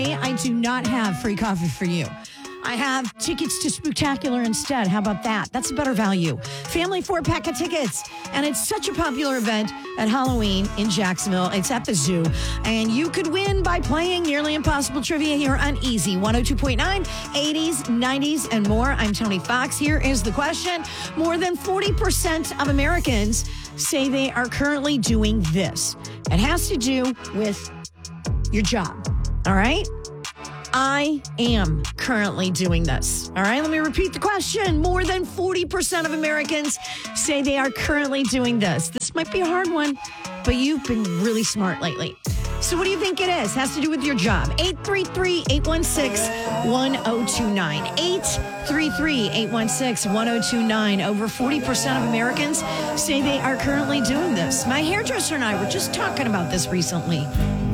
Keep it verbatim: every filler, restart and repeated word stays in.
I do not have free coffee for you. I have tickets to Spooktacular instead. How about that? That's a better value. Family four pack of tickets. And it's such a popular event at Halloween in Jacksonville. It's at the zoo. And you could win by playing Nearly Impossible Trivia here on Easy one oh two point nine, eighties, nineties, and more. I'm Tony Fox. Here is the question. More than forty percent of Americans say they are currently doing this. It has to do with your job. All right? I am currently doing this. All right, let me repeat the question. More than forty percent of Americans say they are currently doing this. This might be a hard one, but you've been really smart lately. So what do you think it is? Has to do with your job. eight three three, eight one six, one oh two nine. eight three three, eight one six, one oh two nine. Over forty percent of Americans say they are currently doing this. My hairdresser and I were just talking about this recently.